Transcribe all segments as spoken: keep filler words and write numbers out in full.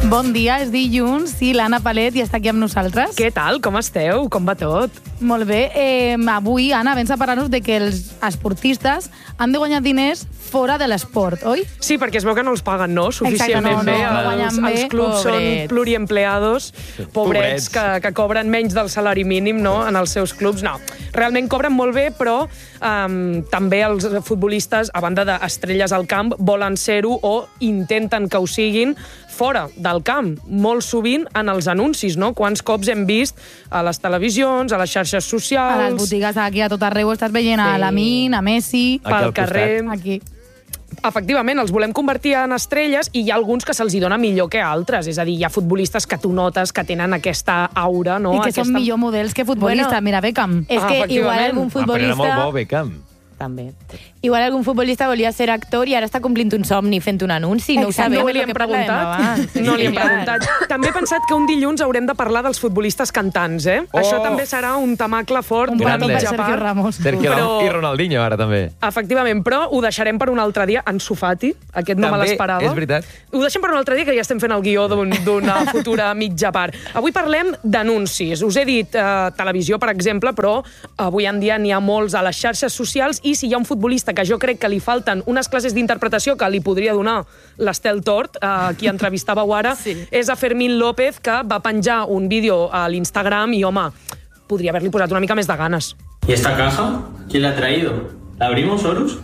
Bon dia, és dilluns i l'Anna Palet ja està aquí amb nosaltres. Què tal? Com esteu? Com va tot? Molt bé. Eh, avui, Anna, vens a parlar-nos de que els esportistes han de guanyar diners fora de l'esport, oi? Sí, perquè es veu que no els paguen, no? Suficientment Exacte, no, bé. no, no els, bé. els clubs Pobrets. són pluriempleados, pobrets, pobrets. Que, que cobren menys del salari mínim, no?, en els seus clubs. No, realment cobren molt bé, però um, també els futbolistes, a banda d'estrelles al camp, volen ser-ho o intenten que ho siguin fora del camp, molt sovint en els anuncis, no? Quants cops hem vist a les televisions, a les xarxes socials... A les botigues aquí a tot arreu estàs veient sí. a Lamine, a Messi... Pel carrer... Aquí. Efectivament, els volem convertir en estrelles i hi ha alguns que se'ls dona millor que altres. És a dir, hi ha futbolistes que tu notes que tenen aquesta aura, no? I que aquesta... són millor models que futbolistes. Bueno, mira, Beckham. És ah, que igual algun futbolista... Ah, però era molt bo, Beckham. També. Igual algun futbolista volia ser actor i ara està complint un somni fent un anunci. No ho sabem, no li hem preguntat. No li hem preguntat. També he pensat que un dilluns haurem de parlar dels futbolistes cantants, eh? Oh. Això també serà un temacle fort. Un plat per Sergio Ramos. Sergio però... i Ronaldinho, ara també. Efectivament, però ho deixarem per un altre dia. Ansu Fati, aquest no també, me l'esperava. És veritat. Ho deixem per un altre dia, que ja estem fent el guió d'una un, futura mitja part. Avui parlem d'anuncis. Us he dit eh, televisió, per exemple, però avui en dia n'hi ha molts a les xarxes socials i si hi ha un futbolista que jo crec que li falten unes classes d'interpretació que li podria donar l'Estel Tort, eh, qui entrevistàveu ara, sí. és a Fermín López, que va penjar un vídeo a l'Instagram i, home, podria haver-li posat una mica més de ganes. ¿Y esta caja? ¿Quién la ha traído? ¿La abrimos, Horus?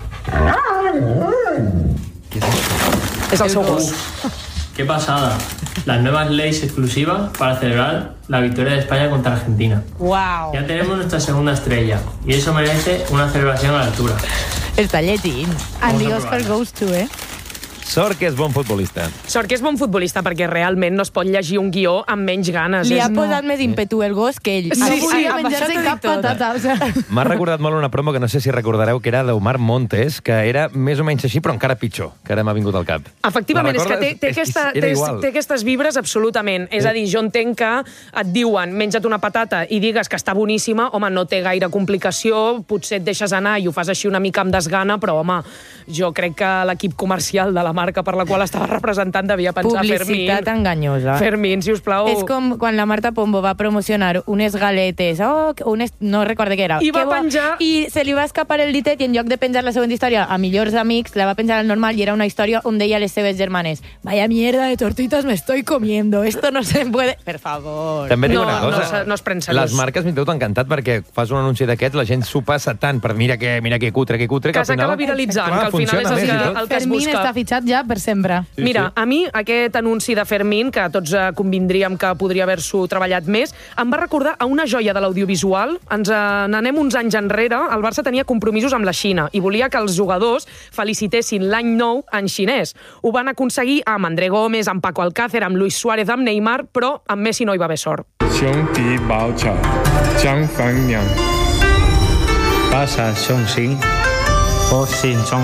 ¿Qué es eso? Es el seu gos. ¡Qué pasada! Las nuevas leyes exclusivas para celebrar la victoria de España contra Argentina. Wow. Ya tenemos nuestra segunda estrella y eso merece una celebración a la altura. Està lletint. And the Oscar goes to, eh? Sort que és bon futbolista. Sort que és bon futbolista, perquè realment no es pot llegir un guió amb menys ganes. Li és... ha posat no. més ímpetu el gos que ell. Sí, no sí, volia menjar-se cap patata. O sea... M'ha recordat molt una promo que no sé si recordareu, que era d'Omar Montes, que era més o menys així, però encara pitjor, que ara m'ha vingut al cap. Efectivament, és que té, té, aquesta, té, té aquestes vibres absolutament. És a dir, jo entenc que et diuen menja't una patata i digues que està boníssima, home, no té gaire complicació, potser et deixes anar i ho fas així una mica amb desgana, però, home, jo crec que l'equip comercial de la marca per la qual estava representant devia pensar Publicitat Fermín. Publicitat enganyosa. Fermín, si us plau. És com quan la Marta Pombo va promocionar unes galetes, oh, unes, no recordo què era. I va penjar... I se li va escapar el ditet i en lloc de penjar la següent història a millors amics, la va penjar al normal i era una història on deia a les seves germanes vaya mierda de tortitas me estoy comiendo, esto no se puede... Per favor. També dic no, una cosa. No, no es pren seriós. Les marques m'hi tot encantat perquè fas un anunci d'aquest, la gent s'ho passa tant per mira que, mira que cutre, que cutre, que, que s'acaba viralitzant, que al final és el que, el que es Fermín busca. està fitxat ja per sempre. Sí, Mira, sí. a mi aquest anunci de Fermín, que tots eh, convindríem que podria haver-s'ho treballat més, em va recordar a una joia de l'audiovisual. Ens eh, n'anem uns anys enrere. El Barça tenia compromisos amb la Xina i volia que els jugadors felicitessin l'any nou en xinès. Ho van aconseguir amb André Gómez, amb Paco Alcácer, amb Luis Suárez, amb Neymar, però amb Messi no hi va haver sort. 兄弟抱脚，将房娘。 巴萨雄心，我心中。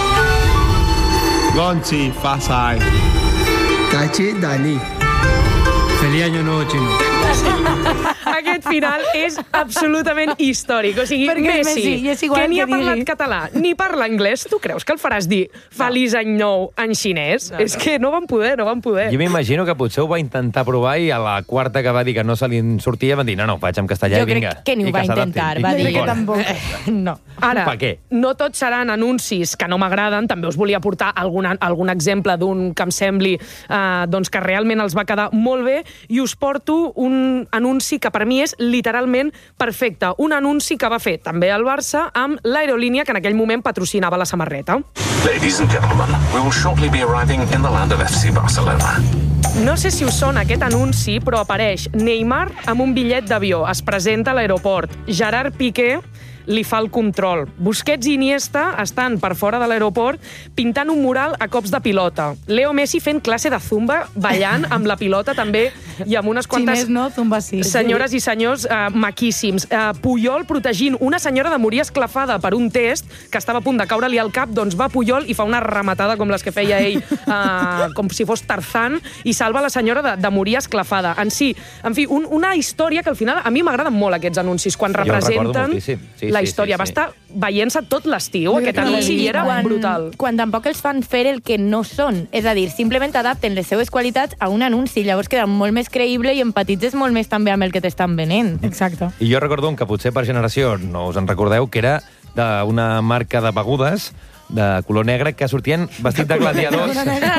安置發晒， 大吉大利。 Feliz año nuevo chino. Aquest final és absolutament històric. O sigui, Perquè Messi, Messi és igual que ni que ha parlat digui. català ni parla anglès, tu creus que el faràs dir Feliç any nou en xinès? No, no. És que no van poder, no van poder. Jo m'imagino que potser ho va intentar provar i a la quarta que va dir que no se li sortia van dir no, no, faig en castellà jo i vinga. Jo crec que ni ho va intentar, va dir. Jo crec que tampoc. No. Ara, per què? no tots seran anuncis que no m'agraden, també us volia portar algun, algun exemple d'un que em sembli eh, doncs que realment els va quedar molt bé i us porto un anunci que per mi és literalment perfecte. Un anunci que va fer també el Barça amb l'aerolínia que en aquell moment patrocinava la samarreta. Ladies and gentlemen, we will shortly be arriving in the land of F C Barcelona. No sé si us sona aquest anunci, però apareix Neymar amb un bitllet d'avió. Es presenta a l'aeroport. Gerard Piqué li fa el control. Busquets i Iniesta estan per fora de l'aeroport pintant un mural a cops de pilota. Leo Messi fent classe de zumba, ballant amb la pilota també i amb unes quantes... Xinès no, zumba sí. Senyores i senyors eh, maquíssims. Eh, Puyol protegint una senyora de morir esclafada per un test que estava a punt de caure-li al cap, doncs va Puyol i fa una rematada com les que feia ell, eh, com si fos Tarzan, i salva la senyora de, de morir esclafada. En si, en fi, un, una història que al final a mi m'agraden molt aquests anuncis, quan jo representen sí, la història. Sí, sí, Va estar veient-se tot l'estiu. Aquest anunci era quan, brutal. Quan tampoc els fan fer el que no són. És a dir, simplement adapten les seves qualitats a un anunci. Llavors queda molt més creïble i empatitzes molt més també amb el que t'estan venent. Exacte. I jo recordo un que potser per generació no us en recordeu, que era d'una marca de begudes de color negre que sortien vestit de gladiadors.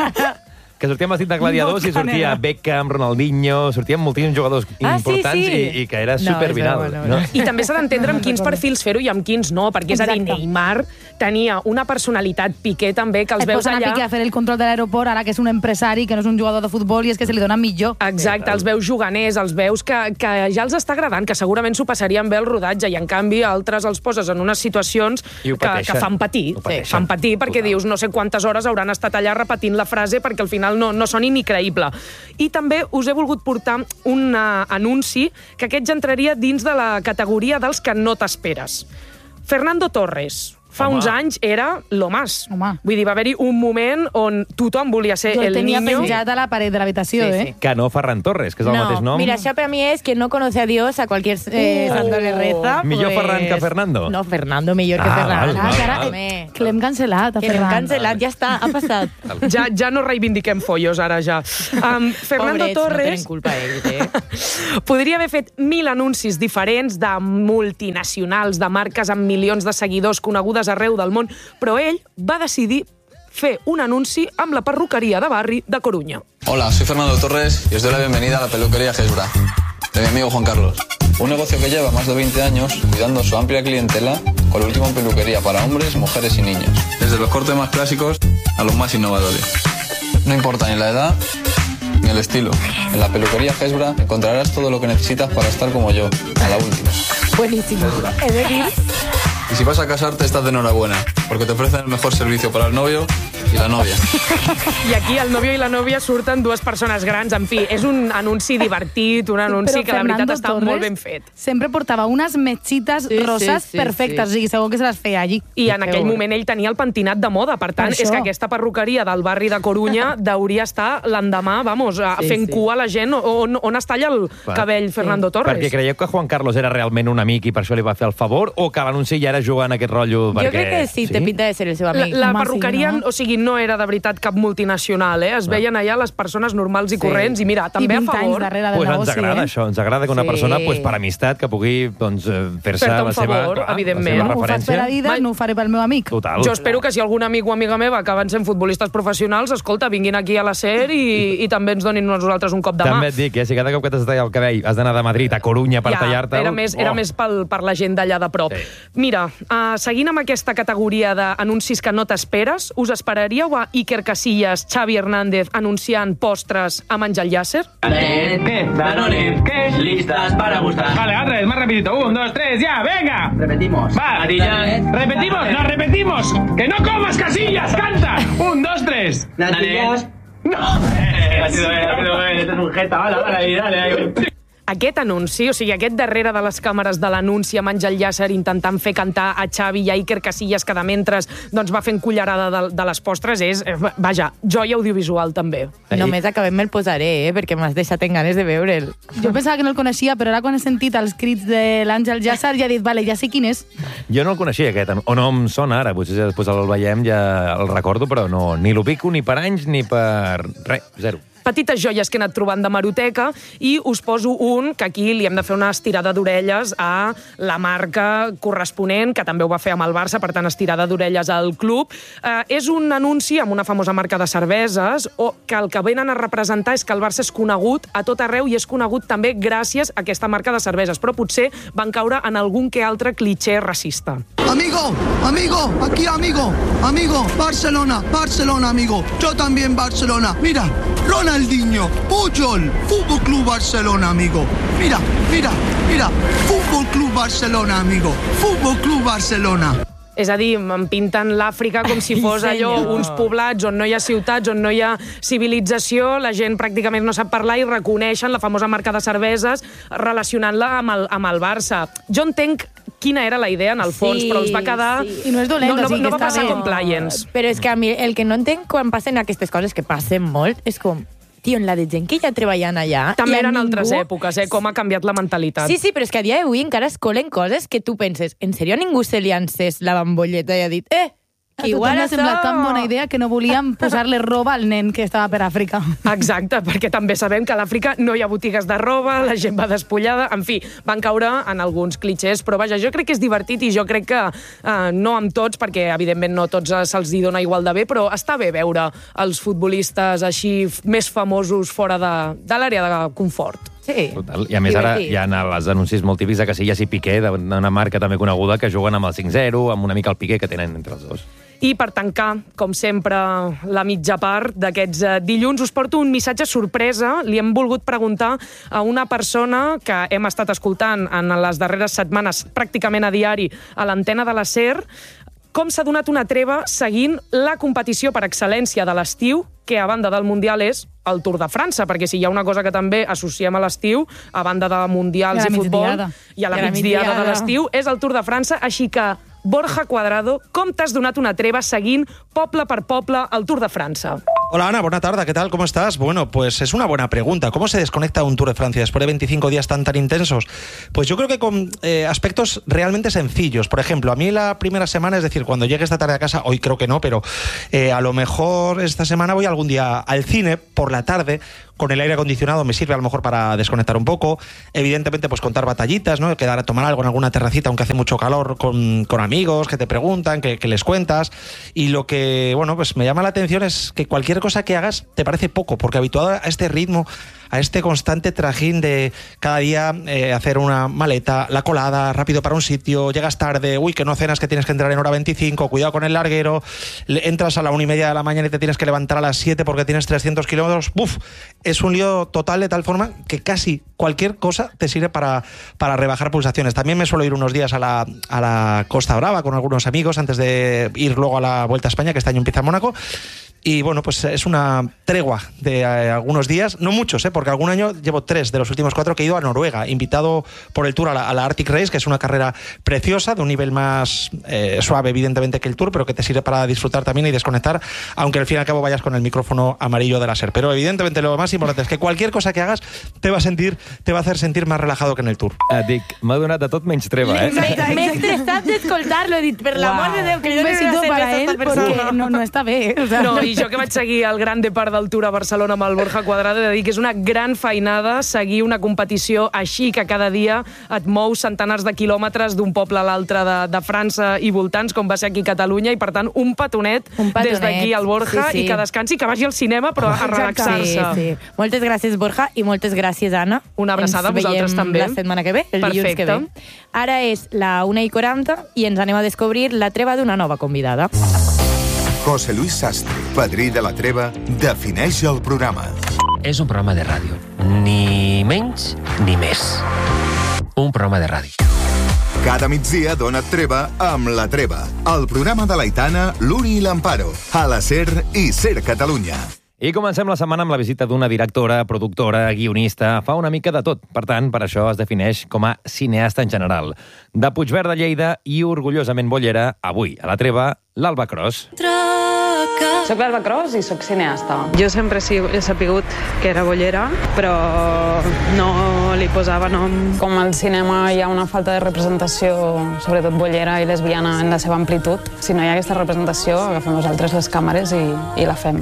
que sortien vestit de gladiadors i sortia Beckham, Ronaldinho, sortien moltíssims jugadors Ah, importants sí, sí. I, i que era superviral. No, no? I també s'ha d'entendre amb quins perfils fer-ho i amb quins no, perquè és a dir, Exacte. Neymar tenia una personalitat, Piqué també, que els Et veus posen a allà... Piqué a fer el control de l'aeroport, ara que és un empresari, que no és un jugador de futbol i és que se li dona millor. Exacte, els veus juganers, els veus que, que ja els està agradant, que segurament s'ho passarien bé el rodatge, i en canvi altres els poses en unes situacions I ho que, pateixen. que fan patir. Ho pateixen. Fan patir perquè Total. dius no sé quantes hores hauran estat allà repetint la frase perquè al final no, no soni ni creïble. I també us he volgut portar un uh, anunci que aquest ja entraria dins de la categoria dels que no t'esperes. Fernando Torres. Fa Home. uns anys era lo más. Home. Vull dir, va haver-hi un moment on tothom volia ser Jo el el tenia niño. penjat a la paret de l'habitació, Sí, eh? sí. Que no Ferran Torres, que és el no, mateix nom. mira, això per mi és que no conoce a Dios a cualquier eh, Uh. santo que reza. Millor pues... Ferran que Fernando? No, Fernando millor que Ah, Ferran. val, Ah, val, que ara val. Home. que l'hem cancel·lat, a Que l'hem Ferran. cancel·lat, ja està, ha passat. Ja, ja no reivindiquem follos, ara ja. Um, Fernando Pobrets, no Torres tenen culpa ells, eh? podria haver fet mil anuncis diferents de multinacionals, de marques amb milions de seguidors conegudes arreu del món, però ell va decidir fer un anunci amb la perruqueria de barri de Coruña. Hola, soy Fernando Torres y os doy la bienvenida a la peluquería Gesbra, de mi amigo Juan Carlos. Un negocio que lleva más de veinte años cuidando su amplia clientela con la última peluquería para hombres, mujeres y niños. Desde los cortes más clásicos a los más innovadores. No importa ni la edad ni el estilo. En la peluquería Gesbra encontrarás todo lo que necesitas para estar como yo, a la última. Buenísimo. He de dir Y si vas a casarte, estás de enhorabuena, porque te ofrecen el mejor servicio para el novio i la nòvia. I aquí el nòvio i la nòvia surten dues persones grans. En fi, és un anunci divertit, un anunci Però que la veritat Fernando està Torres molt ben fet. Sempre portava unes metxites Sí, sí, roses sí, perfectes, sí. o sigui, segur que se les feia allí. I en aquell Segur. moment ell tenia el pentinat de moda, per tant, Per és que això. aquesta perruqueria del barri de Corunya hauria estar l'endemà, vamos, a- Sí, fent sí. cua a la gent. On, on es talla el Clar. cabell Fernando Torres? Perquè creieu que Juan Carlos era realment un amic i per això li va fer el favor, o que l'anunci ja era jugant aquest rotllo? Jo Perquè... crec que sí, té pinta de ser el seu La, amic. la Home, perruqueria, sí, no? o sigui, no era de veritat cap multinacional, eh? Es veien allà les persones normals i Sí. corrents, i mira, també I a vint anys favor... darrere del Pues ens negoci, agrada eh? això, ens agrada que una Sí. persona, pues, per amistat, que pugui doncs, eh, fer-se Fer-te un la seva, favor, clar, evidentment. la No, seva ho faig per referència. a vida, Mai- no ho faré pel meu amic. Total. Jo espero que si algun amic o amiga meva acaben sent futbolistes professionals, escolta, vinguin aquí a la SER i, i també ens donin a nosaltres un cop de mà. També et dic, eh, si cada cop que t'has de tallar el cabell has d'anar de Madrid a Corunya per Ja, tallar-te'l... era més, era oh. més pel, per la gent d'allà de prop. Sí. Mira, uh, seguint amb aquesta categoria d'anuncis que no t'esperes, us esperaríeu a Iker Casillas, Xavi Hernández anunciant postres amb Àngel Llàcer? ¿Qué? Danone. ¿Qué? Listas para gustar. Vale, otra vez, más rapidito. Un, dos, tres, ya, venga. Repetimos. Va, Natillas. repetimos, no, repetimos. ¡Que no comas, Casillas! ¡Canta! Un, dos, tres. Natillas. ¡No! Ha sido bien, ha sido bien. Este es un jeta. Vale, vale, dale, dale. Aquest anunci, o sigui, aquest darrere de les càmeres de l'anunci amb Àngel Llàcer intentant fer cantar a Xavi i a Iker Casillas, que de mentre doncs, va fent cullerada de, de les postres, és, eh, vaja, joia audiovisual també. Només acabem me'l posaré, eh, perquè m'has deixat en ganes de veure'l. Jo pensava que no el coneixia, però ara quan he sentit els crits de l'Àngel Llàcer ja he dit, vale, ja sé quin és. Jo no el coneixia, aquest, o no em sona ara, potser després el veiem ja el recordo, però no, ni l'ubico ni per anys ni per res, zero. Petites joies que he anat trobant de maroteca i us poso un que aquí li hem de fer una estirada d'orelles a la marca corresponent, que també ho va fer amb el Barça, per tant, estirada d'orelles al club. Eh, és un anunci amb una famosa marca de cerveses o que el que venen a representar és que el Barça és conegut a tot arreu i és conegut també gràcies a aquesta marca de cerveses, però potser van caure en algun que altre cliché racista. Amigo, amigo, aquí amigo, amigo, Barcelona, Barcelona, amigo. Yo también Barcelona. Mira, Ronaldinho, Puyol, Fútbol Club Barcelona, amigo. Mira, mira, mira, Fútbol Club Barcelona, amigo. Fútbol Club Barcelona. És a dir, em pinten l'Àfrica com si fos Ai, allò, senyor. uns poblats on no hi ha ciutats, on no hi ha civilització, la gent pràcticament no sap parlar i reconeixen la famosa marca de cerveses relacionant-la amb, el, amb el Barça. Jo entenc quina era la idea, en el fons, Sí, però els va quedar... sí. I no és dolent, no, no, o sigui no que va està passar bé. compliance. Però és que a mi el que no entenc quan passen aquestes coses, que passen molt, és com... tio, en la de gent que hi ha treballant allà... També eren altres èpoques, eh? Com ha canviat la mentalitat. Sí, sí, però és que a dia d'avui encara es colen coses que tu penses, en sèrio a ningú se li ha encès la bambolleta i ha dit, eh, que igual m'ha semblat tan bona idea que no volíem posar-li roba al nen que estava per Àfrica. Exacte, perquè també sabem que a l'Àfrica no hi ha botigues de roba, la gent va despullada, en fi, van caure en alguns clichés, però vaja, jo crec que és divertit i jo crec que eh, no amb tots, perquè evidentment no tots se'ls hi dona igual de bé, però està bé veure els futbolistes així més famosos fora de, de l'àrea de confort. Sí. Total. I a més ara hi ha els anuncis molt típics de Casillas i Piqué, d'una marca també coneguda, que juguen amb el cinc zero, amb una mica el Piqué que tenen entre els dos. I per tancar, com sempre, la mitja part d'aquests eh, dilluns, us porto un missatge sorpresa. Li hem volgut preguntar a una persona que hem estat escoltant en les darreres setmanes, pràcticament a diari, a l'antena de la SER, com s'ha donat una treva seguint la competició per excel·lència de l'estiu, que a banda del Mundial és el Tour de França, perquè si hi ha una cosa que també associem a l'estiu, a banda de mundials i, i futbol, i a la, la migdiada de l'estiu, és el Tour de França, així que Borja Cuadrado, com t'has donat una treva seguint poble per poble el Tour de França? Hola Ana, buena tarde, ¿qué tal? ¿Cómo estás? Bueno, pues es una buena pregunta. ¿Cómo se desconecta un Tour de Francia después de veinticinco días tan tan intensos? Pues yo creo que con eh, aspectos realmente sencillos. Por ejemplo, a mí la primera semana, es decir, cuando llegue esta tarde a casa, hoy creo que no, pero eh, a lo mejor esta semana voy algún día al cine por la tarde. Con el aire acondicionado me sirve a lo mejor para desconectar un poco. Evidentemente, pues contar batallitas, ¿no? Quedar a tomar algo en alguna terracita, aunque hace mucho calor, con, con amigos que te preguntan, que, que les cuentas. Y lo que, bueno, pues me llama la atención es que cualquier cosa que hagas te parece poco, porque habituado a este ritmo, a este constante trajín de cada día eh, hacer una maleta, la colada, rápido para un sitio, llegas tarde, uy, que no cenas, que tienes que entrar en hora veinticinco, cuidado con el larguero, entras a la una y media de la mañana y te tienes que levantar a las siete porque tienes trescientos kilómetros, ¡buf! Es un lío total de tal forma que casi cualquier cosa te sirve para, para rebajar pulsaciones. También me suelo ir unos días a la, a la Costa Brava con algunos amigos antes de ir luego a la Vuelta a España, que este año empieza en Mónaco. Y bueno, pues es una tregua de eh, algunos días, no muchos, ¿eh? Porque algún año llevo tres de los últimos cuatro que he ido a Noruega, invitado por el Tour a la, a la Arctic Race, que es una carrera preciosa, de un nivel más eh, suave, evidentemente, que el Tour, pero que te sirve para disfrutar también y desconectar, aunque al fin y al cabo vayas con el micrófono amarillo de la SER. Pero evidentemente lo más importante es que cualquier cosa que hagas te va a sentir, te va a hacer sentir más relajado que en el Tour. Et dic, m'ha donat de tot menys treva, eh? M'he estressat d'escoltar-lo, he dit, per l'amor de Déu, que jo un besito para él, porque no, no està bé. O sea, no, i jo que vaig seguir el gran depart del Tour a Barcelona amb el Borja Cuadrado, he de dir que és una gran feinada seguir una competició així, que cada dia et mous centenars de quilòmetres d'un poble a l'altre de, de França i voltants, com va ser aquí a Catalunya, i per tant un petonet, un petonet des d'aquí al Borja, sí, sí. I que descansi, que vagi al cinema, però a relaxar-se. Sí, sí. Moltes gràcies, Borja, i moltes gràcies, Anna. Una abraçada a vosaltres també. La setmana que ve, el dilluns que ve. Ara és la una i quaranta i ens anem a descobrir la treva d'una nova convidada. José Luis Sastre, padrí de la treva, defineix el programa. És un programa de ràdio, ni menys ni més. Un programa de ràdio. Cada migdia dona treva amb La Treva, el programa de l'Aitana, l'Uri i l'Amparo, a la SER i SER Catalunya. I comencem la setmana amb la visita d'una directora, productora, guionista. Fa una mica de tot. Per tant, per això es defineix com a cineasta en general. De Puigverd de Lleida i orgullosament bollera, avui, a la treva, l'Alba Cros. Soc l'Alba Cros i soc cineasta. Jo sempre he sapigut que era bollera, però no li posava nom. Com al cinema hi ha una falta de representació, sobretot bollera i lesbiana, en la seva amplitud. Si no hi ha aquesta representació, agafem nosaltres les càmeres i, i la fem.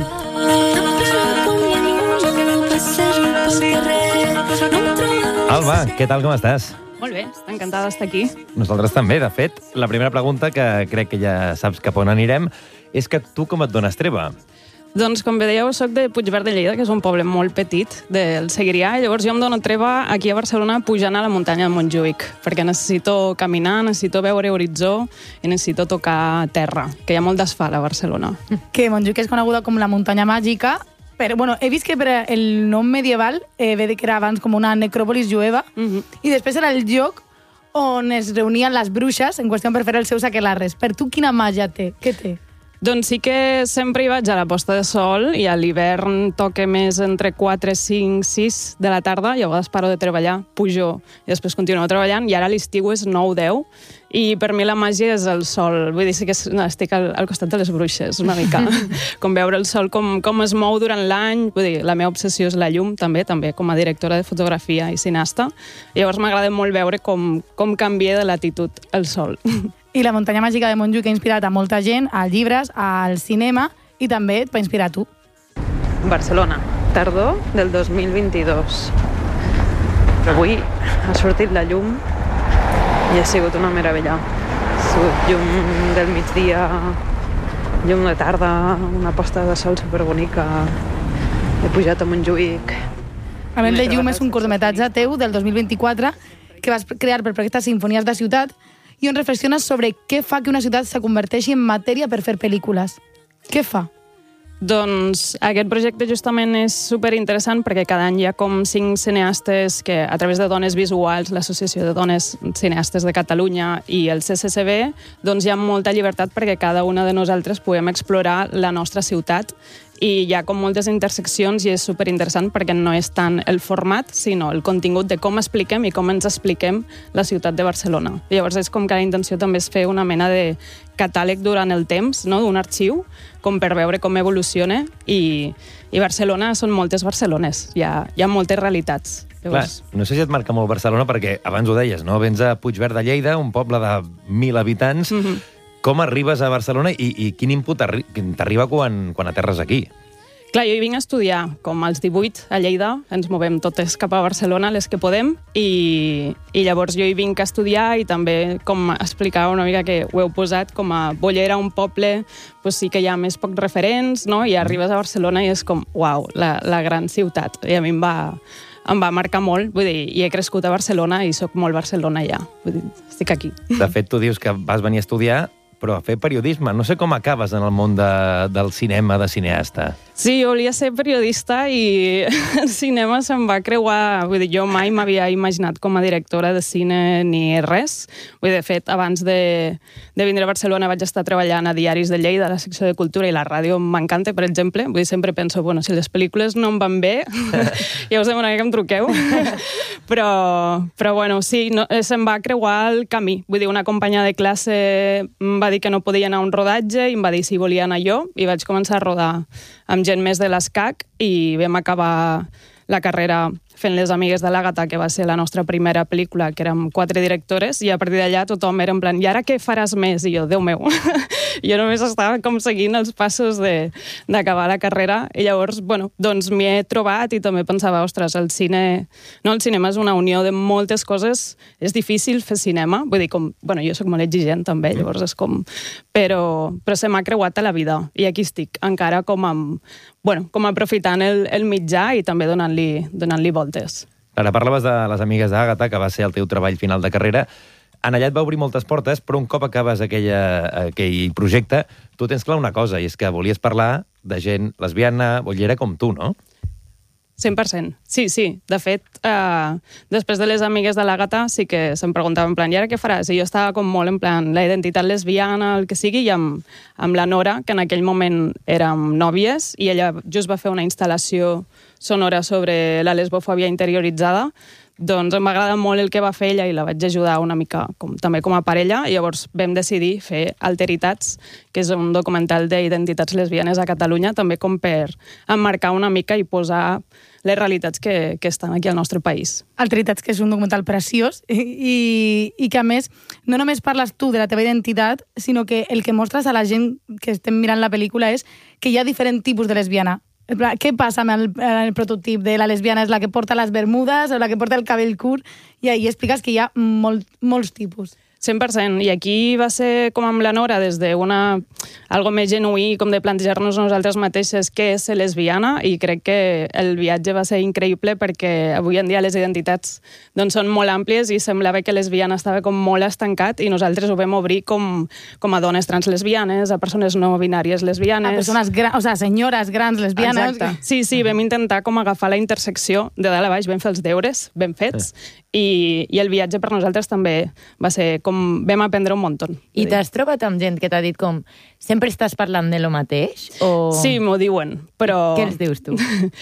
Alba, què tal, com estàs? Molt bé, encantada d'estar aquí. Nosaltres també, de fet. La primera pregunta, que crec que ja saps cap on anirem, és que tu com et dones treva? Doncs, com bé dèieu, soc de Puigverd de Lleida, que és un poble molt petit del Segrià, i llavors jo em dono treva aquí a Barcelona pujant a la muntanya de Montjuïc, perquè necessito caminar, necessito veure horitzó i necessito tocar terra, que hi ha molt d'asfalt a Barcelona. Que Montjuïc és coneguda com la muntanya màgica, però bueno, he vist que per el nom medieval eh, ve que era abans com una necròpolis jueva, uh-huh. I després era el lloc on es reunien les bruixes en qüestió per fer els seus aquelarres. Per tu, quina màgia té? Què té? Doncs sí que sempre hi vaig a la posta de sol i a l'hivern toque més entre quatre, cinc, sis de la tarda i a vegades paro de treballar, pujo i després continuo treballant, i ara l'estiu és nou deu I per mi la màgia és el sol. Vull dir, sí que estic al, al costat de les bruixes, una mica. Com veure el sol, com, com es mou durant l'any. Vull dir, la meva obsessió és la llum, també, també com a directora de fotografia i cineasta. I llavors m'agrada molt veure com, com canvia de latitud el sol. I la muntanya màgica de Montjuïc ha inspirat a molta gent, a llibres, al cinema, i també et va inspirar a tu. Barcelona, tardor del dos mil vint-i-dos. Avui ha sortit la llum i ha sigut una meravella. Ha sigut llum del migdia, llum de tarda, una posta de sol superbonica. He pujat a Montjuïc. A més, de llum és un curtmetratge teu del dos mil vint-i-quatre que vas crear per projecte Sinfonies de Ciutat i on reflexiones sobre què fa que una ciutat se converteixi en matèria per fer pel·lícules. Què fa? Doncs aquest projecte justament és superinteressant perquè cada any hi ha com cinc cineastes que a través de Dones Visuals, l'Associació de Dones Cineastes de Catalunya i el C C C B, doncs hi ha molta llibertat perquè cada una de nosaltres puguem explorar la nostra ciutat i hi ha com moltes interseccions i és superinteressant perquè no és tant el format, sinó el contingut de com expliquem i com ens expliquem la ciutat de Barcelona. I llavors és com que la intenció també és fer una mena de catàleg durant el temps, no? D'un arxiu, com per veure com evoluciona i, i Barcelona són moltes Barcelones, hi ha, hi ha moltes realitats. Llavors... Clar, no sé si et marca molt Barcelona perquè abans ho deies, no? Vens a Puigverd de Lleida, un poble de mil habitants. Mm-hmm. Com arribes a Barcelona i, i quin input arri t'arriba quan, quan aterres aquí? Clar, jo hi vinc a estudiar, com als divuit a Lleida, ens movem totes cap a Barcelona, les que podem, i, i llavors jo hi vinc a estudiar i també, com explicava una mica que ho heu posat, com a Bollera, un poble, doncs sí que hi ha més pocs referents, no? I arribes a Barcelona i és com, uau, la, la gran ciutat. I a mi em va, em va marcar molt, vull dir, i he crescut a Barcelona i sóc molt Barcelona ja, vull dir, estic aquí. De fet, tu dius que vas venir a estudiar, però a fer periodisme. No sé com acabes en el món de, del cinema, de cineasta. Sí, jo volia ser periodista i el cinema se'm va creuar. Vull dir, jo mai m'havia imaginat com a directora de cine ni res. Vull dir, de fet, abans de, de vindre a Barcelona vaig estar treballant a Diaris de Lleida, a la secció de Cultura, i la ràdio m'encanta, per exemple. Vull dir, sempre penso, bueno, si les pel·lícules no em van bé, ja us demanaria que em truqueu. però, però, bueno, sí, no, se'm va creuar el camí. Vull dir, una companya de classe em va dir que no podia anar a un rodatge i em va dir si volia anar jo, i vaig començar a rodar amb gent més de l'ESCAC i vam acabar la carrera fent Les amigues de l'Àgata, que va ser la nostra primera pel·lícula, que érem quatre directores, i a partir d'allà tothom era en plan, i ara què faràs més? I jo, Déu meu, jo només estava com seguint els passos d'acabar la carrera, i llavors, bueno, doncs m'hi he trobat i també pensava, ostres, el cine... No, el cinema és una unió de moltes coses, és difícil fer cinema, vull dir, com... Bueno, jo sóc molt exigent també, llavors és com... Però, però se m'ha creuat a la vida, i aquí estic, encara com amb... Bueno, com aprofitant el, el mitjà i també donant-li donant-li voltes. Ara parlaves de Les amigues d'Àgata, que va ser el teu treball final de carrera. En allà et va obrir moltes portes, però un cop acabes aquella, aquell projecte, tu tens clar una cosa, i és que volies parlar de gent lesbiana, bollera com tu, no? cent per cent. Sí, sí. De fet, eh, després de Les amigues de l'Àgata sí que se'm preguntava en plan, i ara què faràs? I jo estava com molt en plan, la identitat lesbiana, el que sigui, i amb, amb la Nora, que en aquell moment érem nòvies, i ella just va fer una instal·lació sonora sobre la lesbofòbia interioritzada. Doncs em va agradar molt el que va fer ella i la vaig ajudar una mica com, també com a parella, i llavors vam decidir fer Alteritats, que és un documental d'identitats lesbianes a Catalunya, també com per emmarcar una mica i posar les realitats que, que estan aquí al nostre país. Alteritats, que és un documental preciós i, i, i que, a més, no només parles tu de la teva identitat, sinó que el que mostres a la gent que estem mirant la pel·lícula és que hi ha diferents tipus de lesbiana. Què passa amb el, el prototip de la lesbiana? És la que porta les bermudes o la que porta el cabell curt? I ahí expliques que hi ha molt, molts tipus. cent per cent. I aquí va ser com amb la Nora, des d'una algo més genuí, com de plantejar-nos nosaltres mateixes què és ser lesbiana, i crec que el viatge va ser increïble perquè avui en dia les identitats doncs, són molt àmplies i semblava que lesbiana estava com molt estancat, i nosaltres ho vam obrir com, com a dones trans lesbianes, a persones no binàries lesbianes. A persones grans, o sigui, senyores grans lesbianes. Exacte. Sí, sí, vam intentar com agafar la intersecció de dalt a baix, vam fer els deures ben fets, i, i el viatge per nosaltres també va ser com com vam aprendre un munt. I t'has trobat amb gent que t'ha dit com sempre estàs parlant de lo mateix? O... Sí, m'ho diuen, però... Què els dius tu?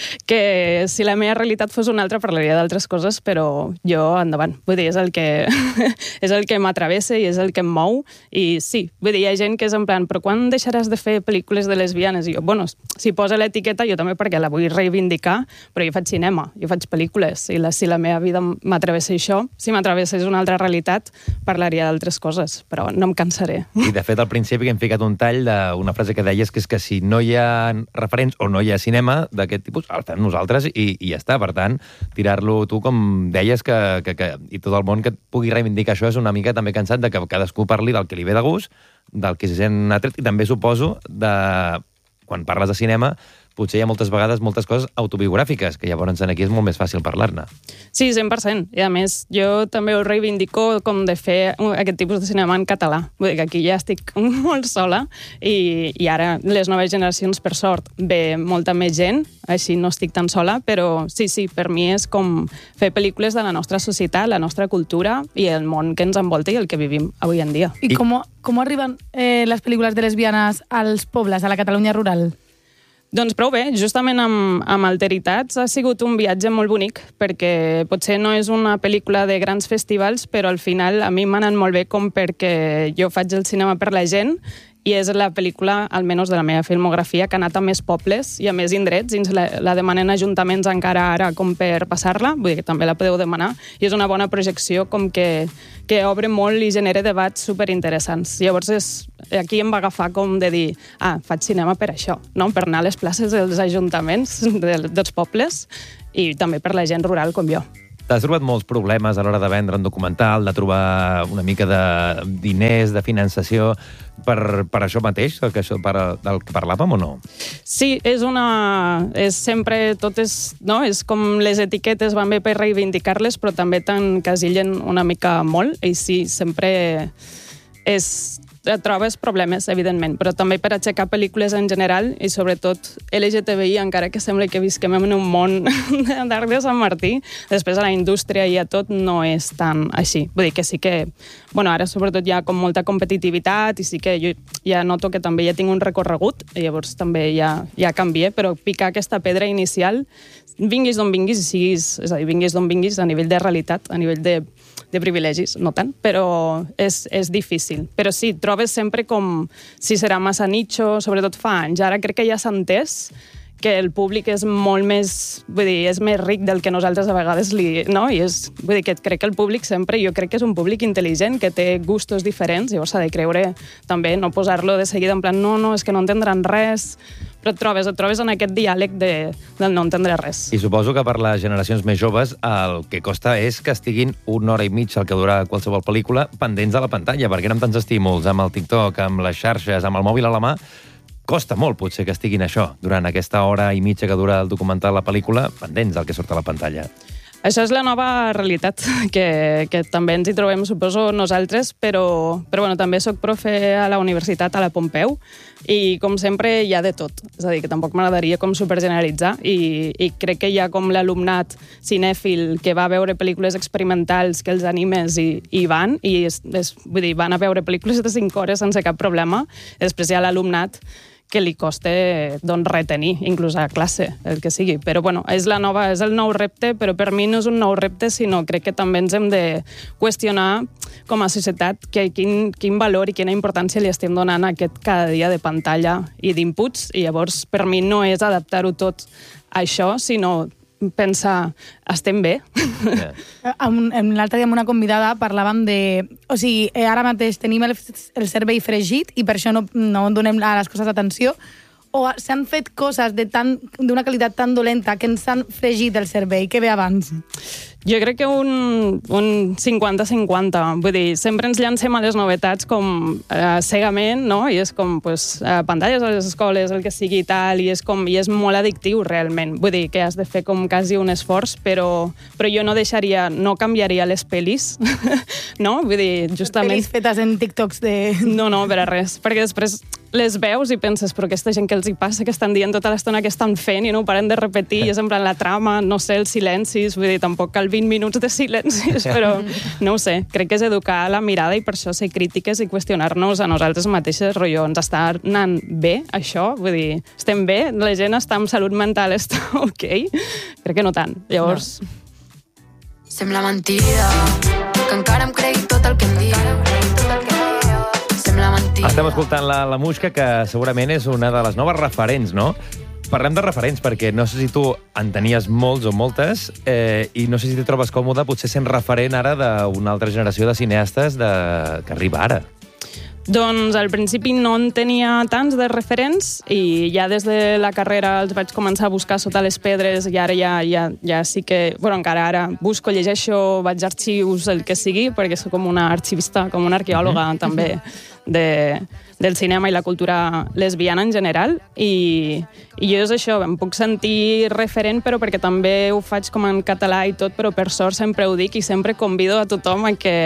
Que si la meva realitat fos una altra parlaria d'altres coses, però jo endavant. Vull dir, és el que, és el que m'atravessa i és el que em mou. I sí, vull dir, hi ha gent que és en plan, però quan deixaràs de fer pel·lícules de lesbianes? I jo, bueno, si posa l'etiqueta, jo també perquè la vull reivindicar, però jo faig cinema, jo faig pel·lícules, i la, si la meva vida m'atravessa això, si m'atravessés una altra realitat, parlaria d'altres coses, però no em cansaré. I de fet, al principi hem ficat un tall d'una frase que deies, que és que si no hi ha referents o no hi ha cinema d'aquest tipus, el fem nosaltres i, i ja està. Per tant, tirar-lo tu, com deies, que, que, que, i tot el món que et pugui reivindicar això és una mica també cansat de que cadascú parli del que li ve de gust, del que se sent atret, i també suposo de... quan parles de cinema, potser hi ha moltes vegades moltes coses autobiogràfiques, que llavors aquí és molt més fàcil parlar-ne. Sí, cent per cent. I a més, jo també ho reivindico com de fer aquest tipus de cinema en català. Vull dir que aquí ja estic molt sola i, i ara les noves generacions, per sort, ve molta més gent, així no estic tan sola, però sí, sí, per mi és com fer pel·lícules de la nostra societat, la nostra cultura i el món que ens envolta i el que vivim avui en dia. I, I... com, com arriben eh, les pel·lícules de lesbianes als pobles, a la Catalunya rural? Doncs prou bé, justament amb, amb Alteritats ha sigut un viatge molt bonic, perquè potser no és una pel·lícula de grans festivals, però al final a mi m'ha anat molt bé com perquè jo faig el cinema per la gent i és la pel·lícula, almenys de la meva filmografia, que ha anat a més pobles i a més indrets, i la, la demanen ajuntaments encara ara com per passar-la, vull dir que també la podeu demanar, i és una bona projecció com que, que obre molt i genera debats superinteressants. Llavors és, aquí em va agafar com de dir, ah, faig cinema per això, no? Per anar a les places dels ajuntaments de, dels pobles i també per la gent rural com jo. T'has trobat molts problemes a l'hora de vendre un documental, de trobar una mica de diners, de finançació, per, per això mateix, el que, per, del que parlàvem o no? Sí, és una... És sempre tot és... No? És com les etiquetes van bé per reivindicar-les, però també t'encasillen una mica molt, i sí, sempre és... Et trobes problemes, evidentment, però també per aixecar pel·lícules en general i sobretot L G T B I, encara que sembla que visquem en un món d'arc de Sant Martí, després a la indústria i a tot no és tan així. Vull dir que sí que, bueno, ara sobretot hi ha com molta competitivitat i sí que jo ja noto que també ja tinc un recorregut i llavors també ja, ja canvié, però picar aquesta pedra inicial, vinguis d'on vinguis i siguis, és a dir, vinguis d'on vinguis a nivell de realitat, a nivell de de privilegis, no tant, però és, és difícil. Però sí, trobes sempre com si serà massa nicho, sobretot fa anys. Ara crec que ja s'ha entès que el públic és molt més, vull dir, és més ric del que nosaltres a vegades li... No? I és, vull dir, que crec que el públic sempre, jo crec que és un públic intel·ligent, que té gustos diferents, llavors s'ha de creure també, no posar-lo de seguida en plan, no, no, és que no entendran res, però et trobes, et trobes en aquest diàleg de, del no entendre res. I suposo que per les generacions més joves el que costa és que estiguin una hora i mitja, el que dura qualsevol pel·lícula, pendents de la pantalla, perquè amb tants estímuls, amb el TikTok, amb les xarxes, amb el mòbil a la mà, costa molt, potser, que estiguin això, durant aquesta hora i mitja que dura el documental, la pel·lícula, pendents del que surt a la pantalla. Això és la nova realitat, que, que també ens hi trobem, suposo, nosaltres, però, però bueno, també soc profe a la universitat, a la Pompeu, i com sempre hi ha de tot. És a dir, que tampoc m'agradaria com supergeneralitzar, i, i crec que hi ha com l'alumnat cinèfil que va a veure pel·lícules experimentals, que els animes i, i van, i és, és, vull dir, van a veure pel·lícules de cinc hores sense cap problema. I després hi ha l'alumnat que li costa doncs, retenir, inclús a classe, el que sigui. Però bueno, és, la nova, és el nou repte, però per mi no és un nou repte, sinó crec que també ens hem de qüestionar com a societat que, quin, quin valor i quina importància li estem donant a aquest cada dia de pantalla i d'inputs, i llavors per mi no és adaptar-ho tot a això, sinó pensar, estem bé? Yeah. L'altre dia amb una convidada parlàvem de... O sigui, ara mateix tenim el, el cervell fregit i per això no, no donem a les coses atenció, o s'han fet coses d'una qualitat tan dolenta que ens han fregit el cervell. Què ve abans? Jo crec que un, un cinquanta cinquanta. Vull dir, sempre ens llancem a les novetats com eh, cegament, no? I és com, pues, eh, pantalles a les escoles, el que sigui i tal, i és, com, i és molt addictiu, realment. Vull dir, que has de fer com quasi un esforç, però, però jo no deixaria, no canviaria les pel·lis, no? Vull dir, justament... Pel·lis fetes en TikToks de... No, no, per a res, perquè després les veus i penses, però aquesta gent que els hi passa, que estan dient tota l'estona que estan fent i no ho paren de repetir, i és en plan la trama, no sé, els silencis, vull dir, tampoc cal vint minuts de silencis, però no ho sé, crec que és educar la mirada i per això ser crítiques i qüestionar-nos a nosaltres mateixes, rotllo, ens està anant bé, això? Vull dir, estem bé? La gent està amb salut mental, està ok? Crec que no tant. Llavors... No. Sembla mentida que encara em cregui tot el que em diu. Sembla mentida. Estem escoltant la, la Muixca, que segurament és una de les noves referents, no? Parlem de referents, perquè no sé si tu en tenies molts o moltes, eh, i no sé si te trobes còmode potser sent referent ara d'una altra generació de cineastes de... que arriba ara. Doncs al principi no en tenia tants de referents i ja des de la carrera els vaig començar a buscar sota les pedres i ara ja, ja, ja sí que... Bueno, encara ara busco, llegeixo, vaig a arxius, el que sigui, perquè soc com una arxivista, com una arqueòloga mm-hmm. també de, del cinema i la cultura lesbiana en general i, i jo és això, em puc sentir referent però perquè també ho faig com en català i tot, però per sort sempre ho dic i sempre convido a tothom a que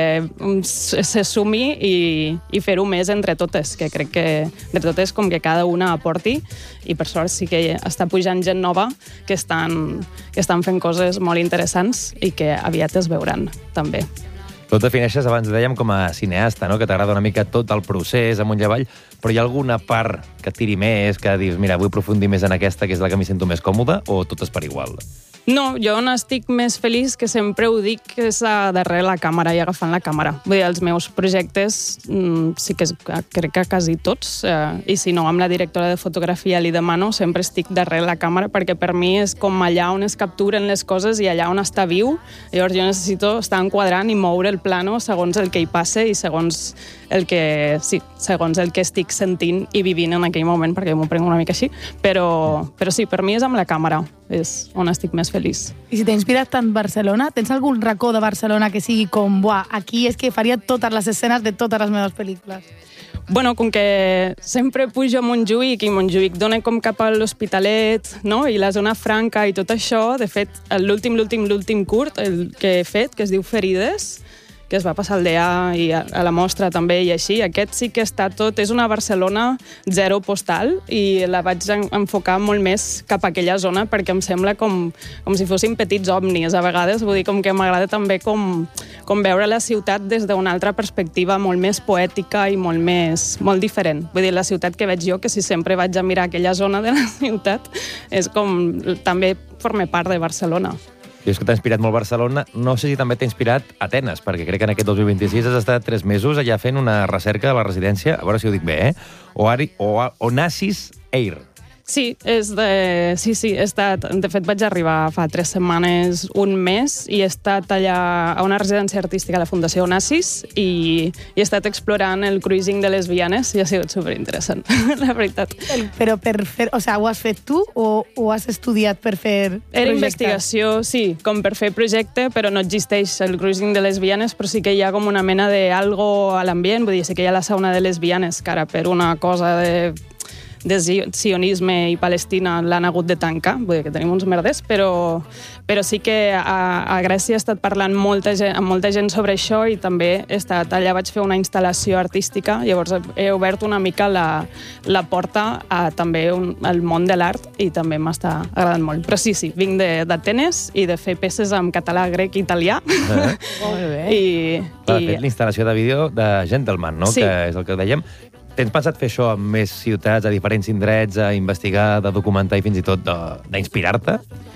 se sumi i, i fer-ho més entre totes, que crec que entre totes com que cada una aporti i per sort sí que està pujant gent nova que estan, que estan fent coses molt interessants i que aviat es veuran també. Tu et defineixes, abans dèiem, com a cineasta, no? Que t'agrada una mica tot el procés, amunt i avall, però hi ha alguna part que et tiri més, que dius, mira, vull aprofundir més en aquesta, que és la que m'hi sento més còmode, o totes per igual? No, jo on estic més feliç, que sempre ho dic, és a darrere la càmera i agafant la càmera. Vull dir, els meus projectes mmm, sí que és, crec que quasi tots, eh, i si no, amb la directora de fotografia li demano, sempre estic darrere la càmera, perquè per mi és com allà on es capturen les coses i allà on està viu. Llavors jo necessito estar enquadrant i moure el plano segons el que hi passe i segons el que, sí, segons el que estic sentint i vivint en aquell moment, perquè m'ho prenc una mica així, però, però sí, per mi és amb la càmera, és on estic més feliç. I si t'ha inspirat tant Barcelona, tens algun racó de Barcelona que sigui com, buah, aquí és que faria totes les escenes de totes les meves pel·lícules? Bueno, com que sempre pujo a Montjuïc i Montjuïc dona com cap a l'Hospitalet, no? I la zona franca i tot això, de fet, l'últim, l'últim, l'últim curt, el que he fet, que es diu Ferides, que es va passar al D A i a la mostra també i així. Aquest sí que està tot... És una Barcelona zero postal i la vaig enfocar molt més cap a aquella zona perquè em sembla com, com si fossin petits òmnis a vegades. Vull dir, com que m'agrada també com, com veure la ciutat des d'una altra perspectiva molt més poètica i molt més... molt diferent. Vull dir, la ciutat que veig jo, que si sempre vaig a mirar aquella zona de la ciutat, és com... també forma part de Barcelona. I és que t'ha inspirat molt Barcelona. No sé si també t'ha inspirat Atenes, perquè crec que en aquest dos mil vint-i-sis has estat tres mesos allà fent una recerca de la residència, a veure si ho dic bé, eh? Oari, o, Onassis Air. Sí, és de... sí, sí, he estat... De fet, vaig arribar fa tres setmanes, un mes, i he estat allà a una residència artística a la Fundació Onassis i, i he estat explorant el cruising de lesbianes i ha sigut superinteressant, la veritat. El, però per fer... O sigui, ho has fet tu o ho has estudiat per fer projecte? Era investigació, sí, com per fer projecte, però no existeix el cruising de lesbianes, però sí que hi ha com una mena de algo a l'ambient, vull dir, sí que hi ha la sauna de lesbianes, que ara per una cosa de... de sionisme i Palestina l'han hagut de tancar, vull dir que tenim uns merders, però, però sí que a, a Grècia he estat parlant molta gent, amb molta gent sobre això i també he estat allà, vaig fer una instal·lació artística, llavors he obert una mica la, la porta a també un, al món de l'art i també m'està agradant molt. Però sí, sí, vinc d'Atenes i de fer peces en català, grec i italià. Eh? Molt bé. I, Clar, i... fet l'instal·lació de vídeo de Gentleman, no? Sí. Que és el que dèiem. Tens pensat fer això en més ciutats, a diferents indrets, a investigar, de documentar i fins i tot d'inspirar-te?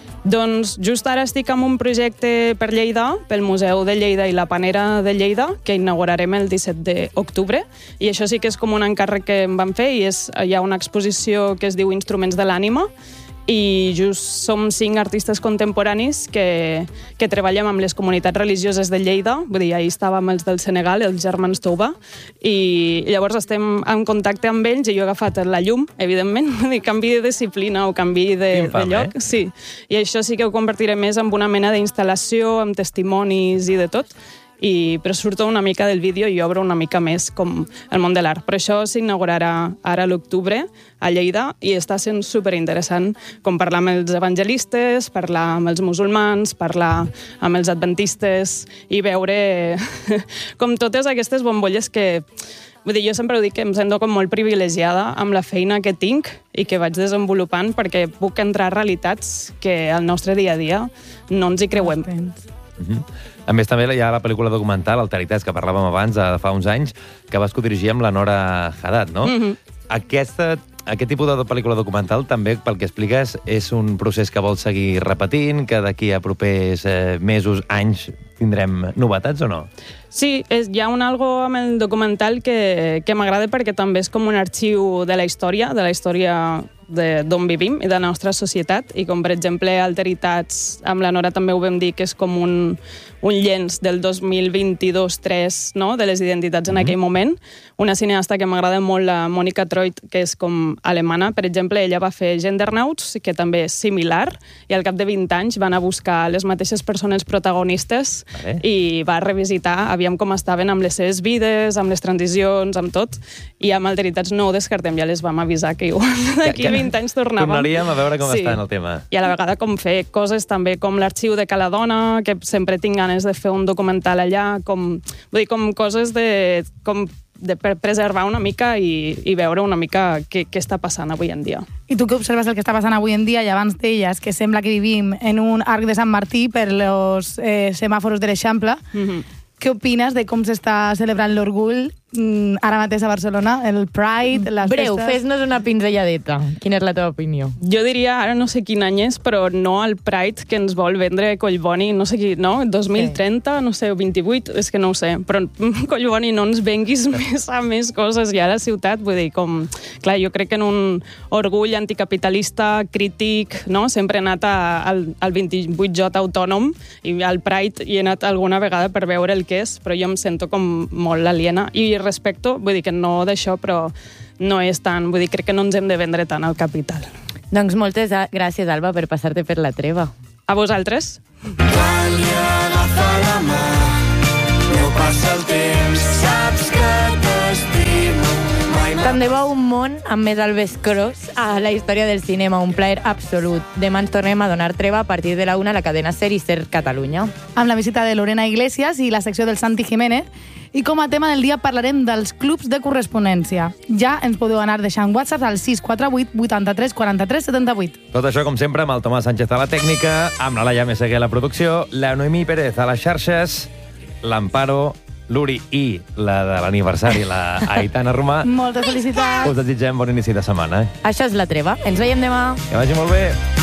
Doncs just ara estic en un projecte per Lleida, pel Museu de Lleida i la Panera de Lleida, que inaugurarem el disset d'octubre, i això sí que és com un encàrrec que em van fer, i és, hi ha una exposició que es diu Instruments de l'ànima, i just som cinc artistes contemporanis que, que treballem amb les comunitats religioses de Lleida, vull dir, ahir estàvem els del Senegal, els germans Touba, i llavors estem en contacte amb ells i jo he agafat la llum, evidentment, vull dir, canvi de disciplina o canvi de, de lloc, eh? Sí, i això sí que ho convertiré més en una mena d'instal·lació, amb testimonis i de tot, i, però surto una mica del vídeo i obro una mica més com el món de l'art. Però això s'inaugurarà ara a l'octubre a Lleida i està sent superinteressant com parlar amb els evangelistes, parlar amb els musulmans, parlar amb els adventistes i veure com totes aquestes bombolles que Vull dir, jo sempre ho dic que em sento com molt privilegiada amb la feina que tinc i que vaig desenvolupant perquè puc entrar a realitats que al nostre dia a dia no ens hi creuem. Mm-hmm. A més, també hi ha la pel·lícula documental, Alteritats, que parlàvem abans, de fa uns anys, que vas codirigir amb la Nora Haddad, no? Mm-hmm. Aquesta, aquest tipus de pel·lícula documental també, pel que expliques, és un procés que vols seguir repetint, que d'aquí a propers eh, mesos, anys, tindrem novetats o no? Sí, és, hi ha un algo amb el documental que, que m'agrada perquè també és com un arxiu de la història, de la història d'on vivim i de la nostra societat, i com per exemple Alteritats, amb la Nora també ho vam dir, que és com un, un llenç del dos mil vint-i-dos tres, no?, de les identitats en mm-hmm. aquell moment. Una cineasta que m'agrada molt, la Monika Treut, que és com alemana, per exemple, ella va fer Gendernauts, que també és similar, i al cap de vint anys van a buscar les mateixes persones protagonistes vale. I va revisitar, aviam com estaven amb les seves vides, amb les transicions, amb tot, i amb Alteritats no ho descartem, ja les vam avisar que d'aquí vint anys tornàvem. Tornaríem a veure com sí. està en el tema. I a la vegada com fer coses també com l'arxiu de Cala Dona, que sempre tinc ganes de fer un documental allà, com, vull dir, com coses de, com de preservar una mica i, i veure una mica què, què està passant avui en dia. I tu que observes el que està passant avui en dia i abans deies que sembla que vivim en un arc de Sant Martí per els eh, semàforos de l'Eixample, mm-hmm. què opines de com s'està celebrant l'orgull mm, ara mateix a Barcelona, el Pride, les Breu, festes? fes-nos una pinzelladeta. Quina és la teva opinió? Jo diria, ara no sé quin any és, però no al Pride que ens vol vendre Collboni, no sé qui, no? dos mil trenta, sí. no sé, vint-i-vuit, és que no ho sé, però Collboni no ens venguis més a més coses ja a la ciutat, vull dir, com... Clar, jo crec que en un orgull anticapitalista, crític, no? Sempre he anat a, al, al vint-i-vuit J autònom i al Pride hi he anat alguna vegada per veure el que és, però jo em sento com molt aliena. I respecto, vull dir que no d'això, però no és tant, vull dir, crec que no ens hem de vendre tant al capital. Doncs moltes gràcies, Alba, per passar-te per la treva. A vosaltres. Dàlia, agafa la mà, no passa el temps, saps que t'estimo. Tant de bo un món amb més Albes Cross a la història del cinema, un plaer absolut. Demà ens tornem a donar treva a partir de la una a la cadena SER i SER Catalunya. Amb la visita de Lorena Iglesias i la secció del Santi Jiménez. I com a tema del dia parlarem dels clubs de correspondència. Ja ens podeu anar deixant WhatsApp al sis quatre vuit vuitanta-tres quaranta-tres setanta-vuit. Tot això, com sempre, amb el Tomàs Sánchez a la tècnica, amb la Laia Meseguer a la producció, la Noemí Pérez a les xarxes, l'Amparo, l'Uri i la de l'aniversari, la Aitana Romà. Moltes felicitats. Us desitgem bon inici de setmana. Eh? Això és la treva. Ens veiem demà. Que vagi molt bé.